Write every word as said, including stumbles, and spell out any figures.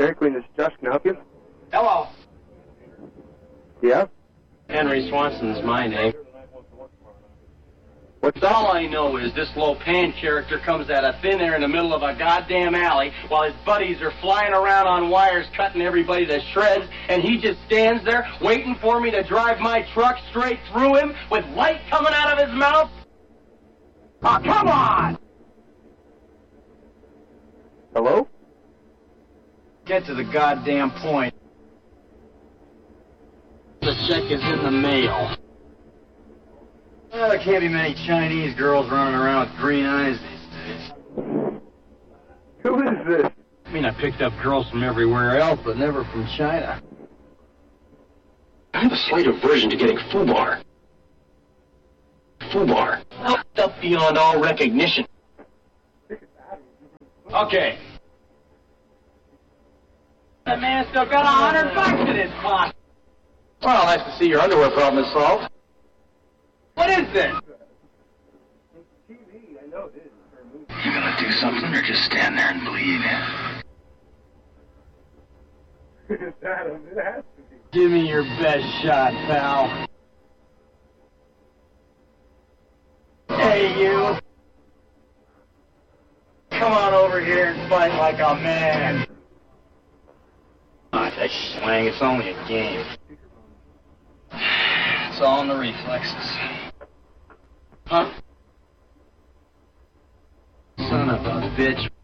Dairy Queen, this is Josh. Can I help you? Hello. Yeah? Henry Swanson's my name. What's that? All I know is this Lopan character comes out of thin air in the middle of a goddamn alley while his buddies are flying around on wires cutting everybody to shreds, and he just stands there waiting for me to drive my truck straight through him with light coming out of his mouth. Oh, come on! Hello? Get to the goddamn point. The check is in the mail. Well, there can't be many Chinese girls running around with green eyes these days. Who is this? I mean, I picked up girls from everywhere else, but never from China. I have a slight aversion to getting foobar. Foobar. Fucked up beyond all recognition. Okay. That man still got a hundred bucks in his pocket. Well, nice to see your underwear problem is solved. What is this? T V, I know it is. You gonna do something or just stand there and bleed? It's Adam. It has to be. Give me your best shot, pal. Hey, you. Come on over here and fight like a man. Ah, that swing, it's only a game. It's all in the reflexes. Huh? Son of a bitch.